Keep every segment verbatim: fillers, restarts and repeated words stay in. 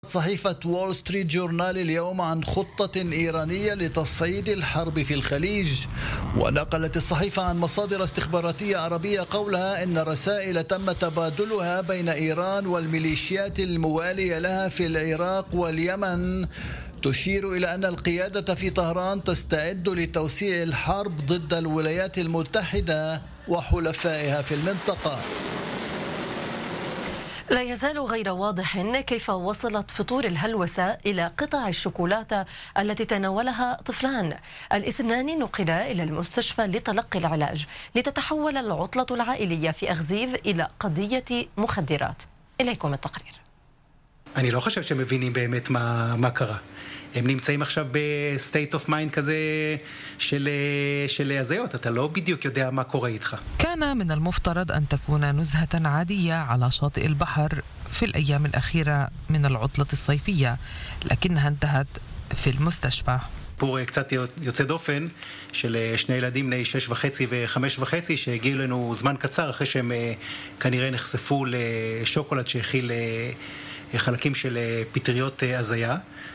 صحيفة وول ستريت جورنال اليوم عن خطة إيرانية لتصعيد الحرب في الخليج. ونقلت الصحيفة عن مصادر استخباراتية عربية قولها إن رسائل تم تبادلها بين إيران والميليشيات الموالية لها في العراق واليمن تشير إلى أن القيادة في طهران تستعد لتوسيع الحرب ضد الولايات المتحدة وحلفائها في المنطقة. لا يزال غير واضح كيف وصلت فطور الهلوسة إلى قطع الشوكولاتة التي تناولها طفلان. الاثنان نقلا إلى المستشفى لتلقي العلاج لتتحول العطلة العائلية في أغزيف إلى قضية מוחדרת. إليكم التقرير. אני לא חושב שמבינים באמת מה, מה קרה. הם נמצאים עכשיו בסטייט אוף מיינד כזה של, של הזיות. אתה לא בדיוק יודע מה קורה איתך. كان من المفترض أن تكون نزهة عادية على شاطئ البحر في الأيام الأخيرة من العطلة الصيفية، لكنها انتهت في المستشفى. סיפור קצת יוצא דופן של שני ילדים בני שש וחצי וחמש וחצי שהגיעו לנו זמן קצר אחרי שהם כנראה נחשפו לשוקולד שהכיל חלקים של פטריות הזיה,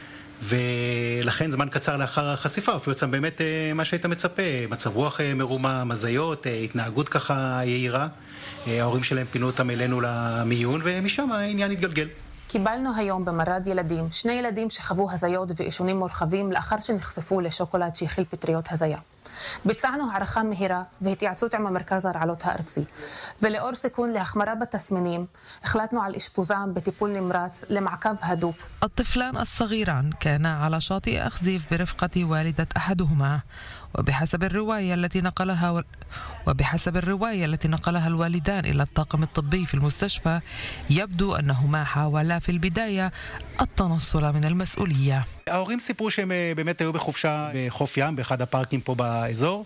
ולכן זמן קצר לאחר החשיפה הופיעו אצלם באמת מה שהיית מצפה, מצב רוח מרומם, הזיות, התנהגות ככה יהירה. ההורים שלהם פינו אותם אלינו למיון ומשם העניין התגלגל. קיבלנו היום במרד ילדים, שני ילדים שחוו הזיות ואישונים מורחבים לאחר שנחשפו לשוקולד שהכיל פטריות הזיה. ביצענו הערכה מהירה והתייעצות עם המרכז הרעלות הארצי, ולאור סיכון להחמרה בתסמינים החלטנו על אשפוזם בטיפול נמרץ למעקב הדוק. الطفلان الصغيران كانا على شاطئ أخزيف برفقة والدة أحدهما، وبحسب الرواية التي نقلها و... وبحسب الرواية التي نقلها الوالدان إلى الطاقم الطبي في المستشفى يبدو أنهما حاولا في البداية التنصل من المسؤولية. ההורים סיפרו שהם באמת היו בחופשה בחוף ים באחד הפארקים פה באזור,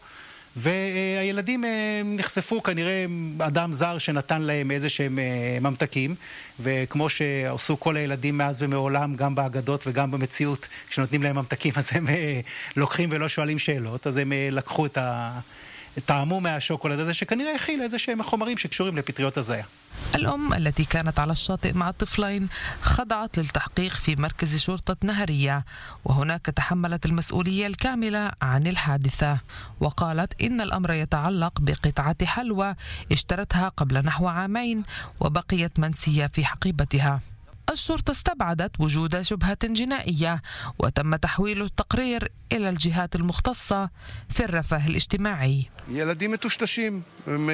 והילדים נחשפו כנראה אדם זר שנתן להם איזה שהם ממתקים, וכמו שעשו כל הילדים מאז ומעולם, גם באגדות וגם במציאות, כשנותנים להם ממתקים אז הם לוקחים ולא שואלים שאלות, אז הם לקחו את ה... טעמו מהשוקולד הזה שכנראה הכיל איזה שהם חומרים שקשורים לפטריות הזיה. الأم التي كانت على الشاطئ مع الطفلين خضعت للتحقيق في مركز شرطة نهرية، وهناك تحملت المسؤولية الكاملة عن الحادثة، وقالت إن الأمر يتعلق بقطعة حلوى اشترتها قبل نحو عامين وبقيت منسية في حقيبتها. الشرطة استبعدت وجود شبهة جنائية وتم تحويل التقرير إلى الجهات المختصة في الرفاه الاجتماعي. ילדים מטושטשים, הם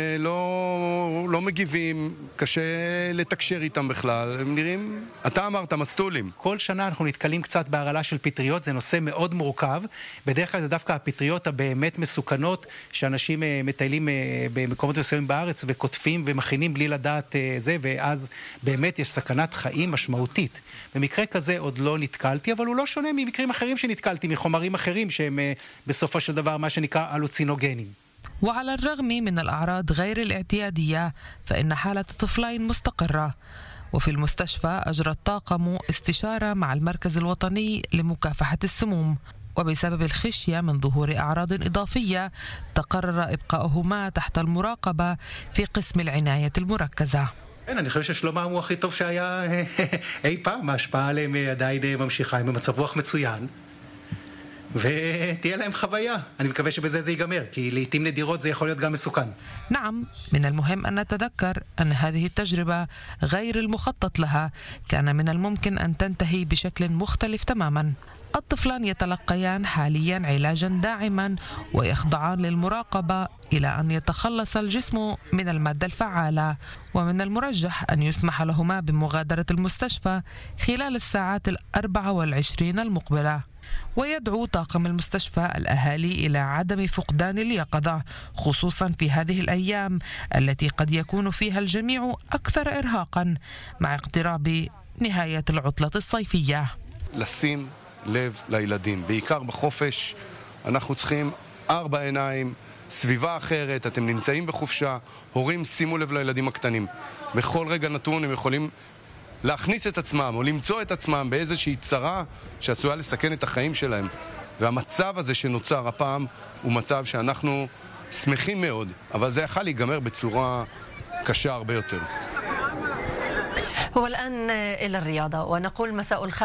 לא, לא מגיבים, קשה לתקשר איתם בכלל, הם נראים, אתה אמרת, מסטולים. כל שנה אנחנו נתקלים קצת בהרעלה של פטריות, זה נושא מאוד מורכב, בדרך כלל זה דווקא הפטריות הבאמת מסוכנות, שאנשים מטיילים במקומות מסוימים בארץ וכותפים ומכינים בלי לדעת זה, ואז באמת יש סכנת חיים משמעותית. במקרה כזה עוד לא נתקלתי, אבל הוא לא שונה ממקרים אחרים שנתקלתי, מחומרים אחרים שהם בסופו של דבר מה שנקרא הלוצינוגנים. وعلى الرغم من الأعراض غير الاعتيادية فإن حالة الطفلين مستقرة، وفي المستشفى أجرى الطاقم استشارة مع المركز الوطني لمكافحة السموم، وبسبب الخشية من ظهور أعراض إضافية تقرر إبقاؤهما تحت المراقبة في قسم العناية المركزة. אני חושב ששלומם הוא הכי טוב שהיה אי פעם, ההשפעה עליהם עדיין ממשיכה, הם במצב רוח מצוין, ותהיה להם חוויה. אני מקווה שבזה זה ייגמר, כי לעתים נדירות זה יכול להיות גם מסוכן. نعم، من المهم أن نتذكر أن هذه التجربة غير المخطط لها كان من الممكن أن تنتهي بشكل مختلف تماما. الطفلان يتلقيان حاليا علاجا داعما ويخضعان للمراقبة إلى أن يتخلص الجسم من المادة الفعالة، ومن المرجح أن يسمح لهما بمغادرة المستشفى خلال الساعات الأربع والعشرين المقبلة. ويدعو طاقم المستشفى الأهالي إلى عدم فقدان اليقظة، خصوصا في هذه الأيام التي قد يكون فيها الجميع أكثر إرهاقا مع اقتراب نهاية العطلة الصيفية. לשים לב לילדים, בעיקר בחופש, אנחנו צריכים ארבע עיניים, סביבה אחרת, אתם נמצאים בחופשה, הורים שימו לב לילדים הקטנים. בכל רגע נתון הם יכולים להכניס את עצמם או למצוא את עצמם באיזושהי צרה שעשויה לסכן את החיים שלהם. והמצב הזה שנוצר הפעם הוא מצב שאנחנו שמחים מאוד, אבל זה יכול להיגמר בצורה קשה הרבה יותר. والآن إلى الرياضة ونقول مساء الخير